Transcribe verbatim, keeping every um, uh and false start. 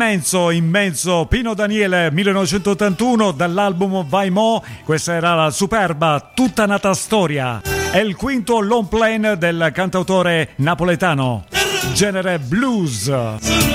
Immenso, immenso Pino Daniele, millenovecentottantuno, dall'album Vai Mo. Questa era la superba Tutta nata storia. È il quinto long play del cantautore napoletano, genere blues.